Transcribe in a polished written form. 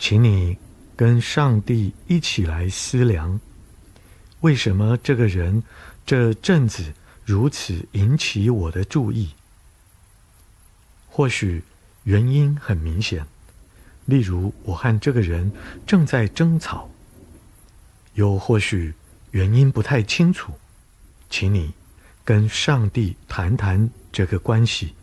请你跟上帝一起来思量，为什么这个人这阵子如此引起我的注意？或许原因很明显，例如我和这个人正在争吵，又或许原因不太清楚，请你跟上帝谈谈这个关系。